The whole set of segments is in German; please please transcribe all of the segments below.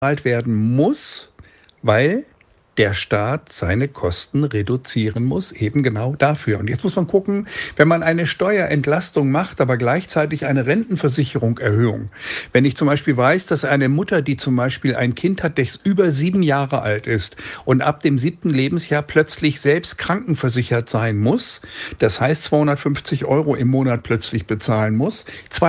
bezahlt werden muss, weil der Staat seine Kosten reduzieren muss, eben genau dafür. Und jetzt muss man gucken, wenn man eine Steuerentlastung macht, aber gleichzeitig eine Rentenversicherung-Erhöhung. Wenn ich zum Beispiel weiß, dass eine Mutter, die zum Beispiel ein Kind hat, das über 7 Jahre alt ist und ab dem 7. Lebensjahr plötzlich selbst krankenversichert sein muss, das heißt 250 Euro im Monat plötzlich bezahlen muss,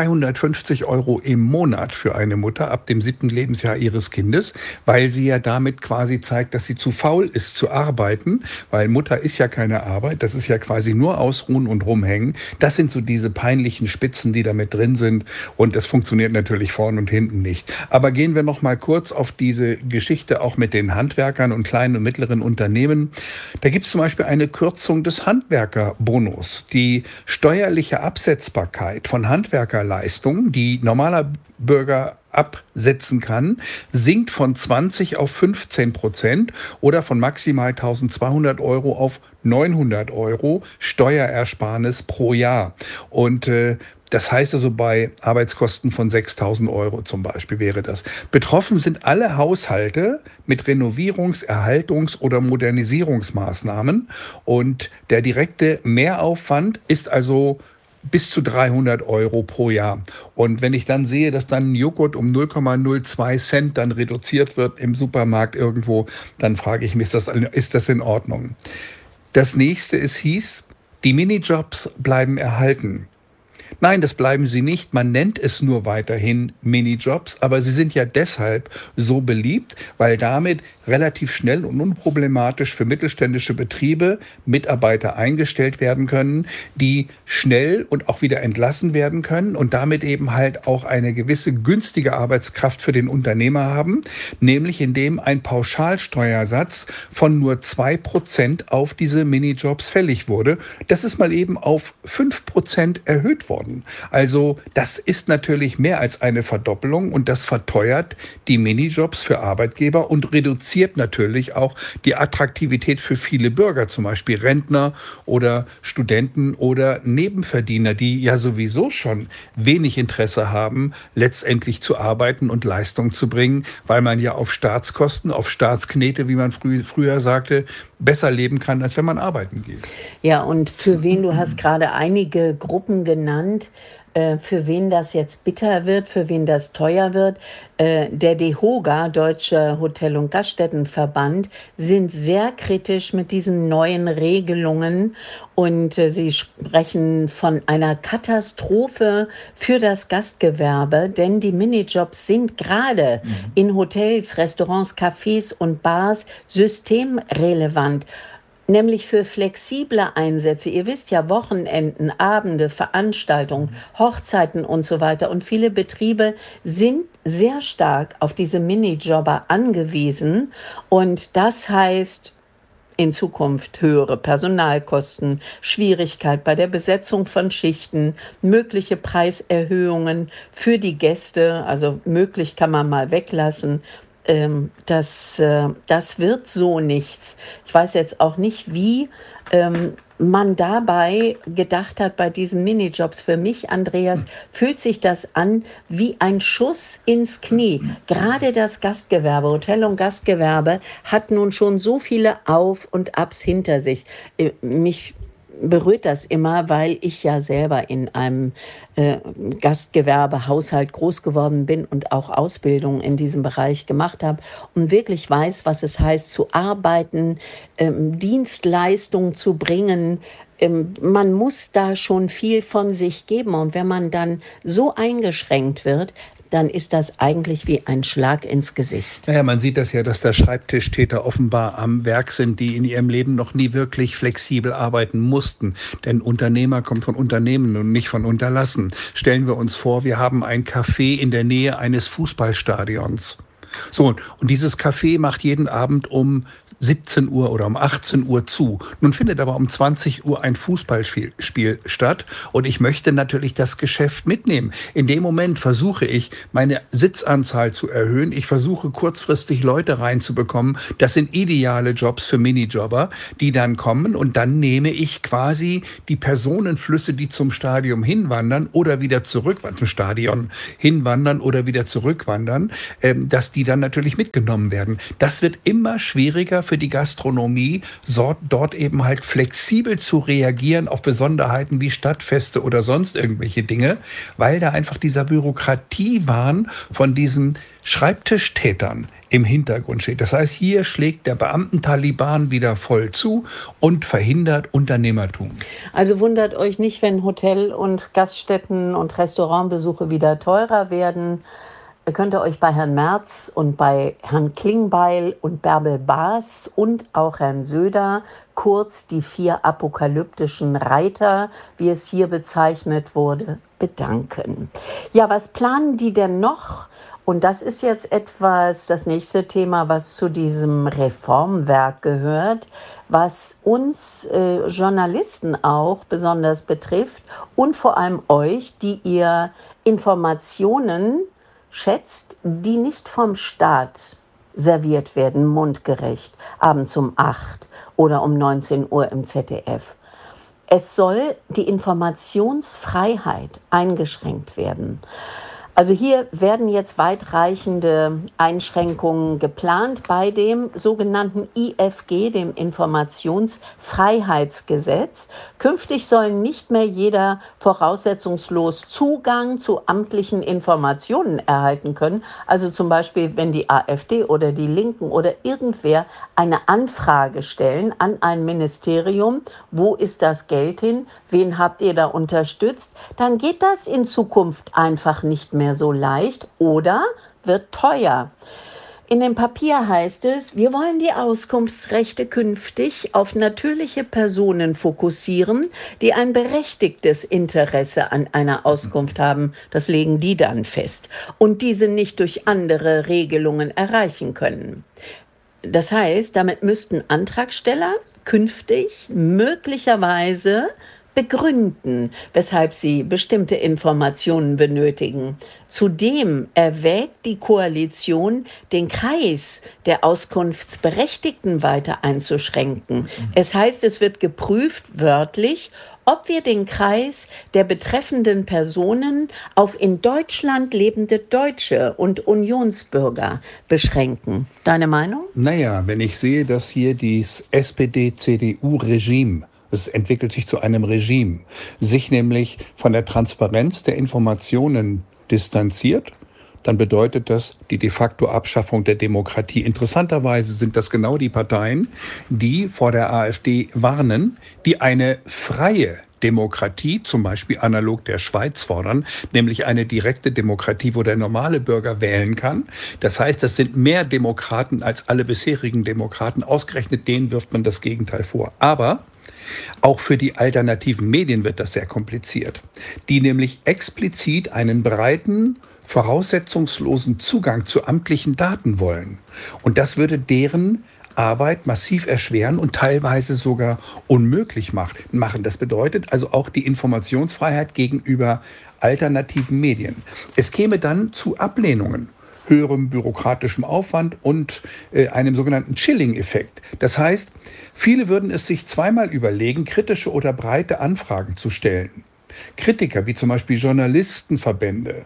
250 Euro im Monat für eine Mutter ab dem 7. Lebensjahr ihres Kindes, weil sie ja damit quasi zeigt, dass sie zu faul ist zu arbeiten, weil Mutter ist ja keine Arbeit, das ist ja quasi nur ausruhen und rumhängen. Das sind so diese peinlichen Spitzen, die da mit drin sind, und das funktioniert natürlich vorn und hinten nicht. Aber gehen wir noch mal kurz auf diese Geschichte auch mit den Handwerkern und kleinen und mittleren Unternehmen. Da gibt es zum Beispiel eine Kürzung des Handwerkerbonus. Die steuerliche Absetzbarkeit von Handwerkerleistungen, die normaler Bürger absetzen kann, sinkt von 20 auf 15% oder von maximal 1.200 Euro auf 900 Euro Steuerersparnis pro Jahr. Und das heißt also, bei Arbeitskosten von 6.000 Euro zum Beispiel wäre das. Betroffen sind alle Haushalte mit Renovierungs-, Erhaltungs- oder Modernisierungsmaßnahmen. Und der direkte Mehraufwand ist also bis zu 300 Euro pro Jahr. Und wenn ich dann sehe, dass dann ein Joghurt um 0,02 Cent dann reduziert wird im Supermarkt irgendwo, dann frage ich mich, ist das in Ordnung? Das nächste hieß, die Minijobs bleiben erhalten. Nein, das bleiben sie nicht. Man nennt es nur weiterhin Minijobs, aber sie sind ja deshalb so beliebt, weil damit relativ schnell und unproblematisch für mittelständische Betriebe Mitarbeiter eingestellt werden können, die schnell und auch wieder entlassen werden können und damit eben halt auch eine gewisse günstige Arbeitskraft für den Unternehmer haben, nämlich indem ein Pauschalsteuersatz von nur 2% auf diese Minijobs fällig wurde. Das ist mal eben auf 5% erhöht worden. Also das ist natürlich mehr als eine Verdoppelung, und das verteuert die Minijobs für Arbeitgeber und reduziert natürlich auch die Attraktivität für viele Bürger, zum Beispiel Rentner oder Studenten oder Nebenverdiener, die ja sowieso schon wenig Interesse haben, letztendlich zu arbeiten und Leistung zu bringen, weil man ja auf Staatskosten, auf Staatsknete, wie man früher sagte, besser leben kann, als wenn man arbeiten geht. Ja, und für wen, du hast gerade einige Gruppen genannt, für wen das jetzt bitter wird, für wen das teuer wird. Der DEHOGA, Deutscher Hotel- und Gaststättenverband, sind sehr kritisch mit diesen neuen Regelungen, und sie sprechen von einer Katastrophe für das Gastgewerbe, denn die Minijobs sind gerade in Hotels, Restaurants, Cafés und Bars systemrelevant. Nämlich für flexible Einsätze. Ihr wisst ja, Wochenenden, Abende, Veranstaltungen, Hochzeiten und so weiter. Und viele Betriebe sind sehr stark auf diese Minijobber angewiesen. Und das heißt in Zukunft höhere Personalkosten, Schwierigkeit bei der Besetzung von Schichten, mögliche Preiserhöhungen für die Gäste. Also möglich kann man mal weglassen. Das wird so nichts. Ich weiß jetzt auch nicht, wie man dabei gedacht hat bei diesen Minijobs. Für mich, Andreas, fühlt sich das an wie ein Schuss ins Knie. Gerade das Gastgewerbe, Hotel- und Gastgewerbe, hat nun schon so viele Auf- und Abs hinter sich. Mich berührt das immer, weil ich ja selber in einem Gastgewerbehaushalt groß geworden bin und auch Ausbildung in diesem Bereich gemacht habe und wirklich weiß, was es heißt zu arbeiten, Dienstleistungen zu bringen. Man muss da schon viel von sich geben, und wenn man dann so eingeschränkt wird, dann ist das eigentlich wie ein Schlag ins Gesicht. Naja, man sieht das ja, dass da Schreibtischtäter offenbar am Werk sind, die in ihrem Leben noch nie wirklich flexibel arbeiten mussten. Denn Unternehmer kommt von Unternehmen und nicht von Unterlassen. Stellen wir uns vor, wir haben ein Café in der Nähe eines Fußballstadions. So, und dieses Café macht jeden Abend um 17 Uhr oder um 18 Uhr zu. Nun findet aber um 20 Uhr ein Fußballspiel statt, und ich möchte natürlich das Geschäft mitnehmen. In dem Moment versuche ich, meine Sitzanzahl zu erhöhen. Ich versuche kurzfristig Leute reinzubekommen. Das sind ideale Jobs für Minijobber, die dann kommen, und dann nehme ich quasi die Personenflüsse, die zum Stadion hinwandern oder wieder zurück, zum Stadion hinwandern oder wieder zurückwandern, dass die die dann natürlich mitgenommen werden. Das wird immer schwieriger für die Gastronomie, dort eben halt flexibel zu reagieren auf Besonderheiten wie Stadtfeste oder sonst irgendwelche Dinge, weil da einfach dieser Bürokratiewahn von diesen Schreibtischtätern im Hintergrund steht. Das heißt, hier schlägt der Beamtentaliban wieder voll zu und verhindert Unternehmertum. Also wundert euch nicht, wenn Hotel- und Gaststätten- und Restaurantbesuche wieder teurer werden. Könnt ihr euch bei Herrn Merz und bei Herrn Klingbeil und Bärbel Baas und auch Herrn Söder, kurz die 4 apokalyptischen Reiter, wie es hier bezeichnet wurde, bedanken. Ja, was planen die denn noch? Und das ist jetzt das nächste Thema, was zu diesem Reformwerk gehört, was uns Journalisten auch besonders betrifft und vor allem euch, die ihr Informationen schätzt, die nicht vom Staat serviert werden, mundgerecht, abends um 8 oder um 19 Uhr im ZDF. Es soll die Informationsfreiheit eingeschränkt werden. Also hier werden jetzt weitreichende Einschränkungen geplant bei dem sogenannten IFG, dem Informationsfreiheitsgesetz. Künftig soll nicht mehr jeder voraussetzungslos Zugang zu amtlichen Informationen erhalten können. Also zum Beispiel, wenn die AfD oder die Linken oder irgendwer eine Anfrage stellen an ein Ministerium, wo ist das Geld hin, wen habt ihr da unterstützt, dann geht das in Zukunft einfach nicht mehr so leicht oder wird teuer. In dem Papier heißt es, wir wollen die Auskunftsrechte künftig auf natürliche Personen fokussieren, die ein berechtigtes Interesse an einer Auskunft haben. Das legen die dann fest. Und diese nicht durch andere Regelungen erreichen können. Das heißt, damit müssten Antragsteller künftig möglicherweise begründen, weshalb sie bestimmte Informationen benötigen. Zudem erwägt die Koalition, den Kreis der Auskunftsberechtigten weiter einzuschränken. Es heißt, es wird geprüft, wörtlich, ob wir den Kreis der betreffenden Personen auf in Deutschland lebende Deutsche und Unionsbürger beschränken. Deine Meinung? Naja, wenn ich sehe, dass hier das SPD-CDU-Regime, es entwickelt sich zu einem Regime, sich nämlich von der Transparenz der Informationen distanziert, dann bedeutet das die de facto Abschaffung der Demokratie. Interessanterweise sind das genau die Parteien, die vor der AfD warnen, die eine freie Demokratie, zum Beispiel analog der Schweiz, fordern, nämlich eine direkte Demokratie, wo der normale Bürger wählen kann. Das heißt, das sind mehr Demokraten als alle bisherigen Demokraten. Ausgerechnet denen wirft man das Gegenteil vor. Aber auch für die alternativen Medien wird das sehr kompliziert, die nämlich explizit einen breiten, voraussetzungslosen Zugang zu amtlichen Daten wollen. Und das würde deren Arbeit massiv erschweren und teilweise sogar unmöglich machen. Das bedeutet also auch die Informationsfreiheit gegenüber alternativen Medien. Es käme dann zu Ablehnungen, höherem bürokratischem Aufwand und einem sogenannten Chilling-Effekt. Das heißt, viele würden es sich zweimal überlegen, kritische oder breite Anfragen zu stellen. Kritiker, wie zum Beispiel Journalistenverbände,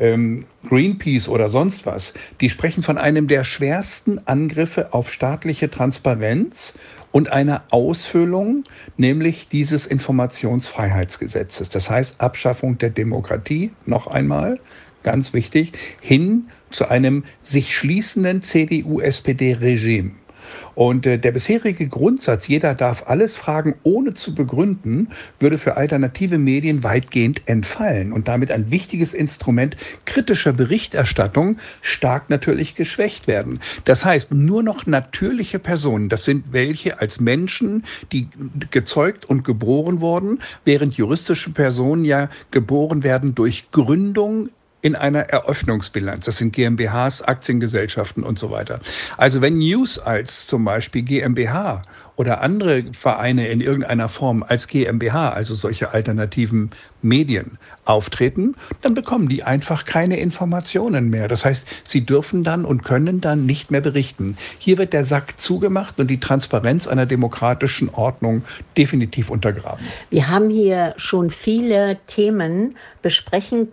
Greenpeace oder sonst was, die sprechen von einem der schwersten Angriffe auf staatliche Transparenz und einer Aushöhlung, nämlich dieses Informationsfreiheitsgesetzes. Das heißt Abschaffung der Demokratie, noch einmal, ganz wichtig, hin zu einem sich schließenden CDU-SPD-Regime. Und der bisherige Grundsatz, jeder darf alles fragen, ohne zu begründen, würde für alternative Medien weitgehend entfallen und damit ein wichtiges Instrument kritischer Berichterstattung stark natürlich geschwächt werden. Das heißt, nur noch natürliche Personen, das sind welche als Menschen, die gezeugt und geboren wurden, während juristische Personen ja geboren werden durch Gründung in einer Eröffnungsbilanz. Das sind GmbHs, Aktiengesellschaften und so weiter. Also wenn News als zum Beispiel GmbH oder andere Vereine in irgendeiner Form als GmbH, also solche alternativen Medien, auftreten, dann bekommen die einfach keine Informationen mehr. Das heißt, sie dürfen dann und können dann nicht mehr berichten. Hier wird der Sack zugemacht und die Transparenz einer demokratischen Ordnung definitiv untergraben. Wir haben hier schon viele Themen besprechen